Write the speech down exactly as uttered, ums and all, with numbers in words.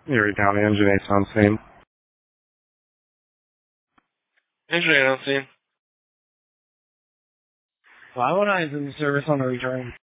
Erie County, engine eight's on scene. Engine eight on scene. five oh nine's in the service on the return.